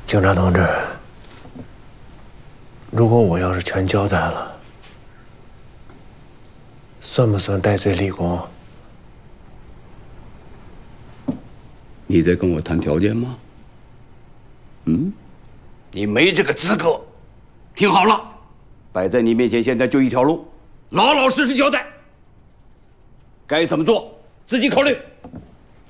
警察同志，如果我要是全交代了，算不算戴罪立功？ 你在跟我谈条件吗？你没这个资格。听好了，摆在你面前现在就一条路，老老实实交代。该怎么做，自己考虑。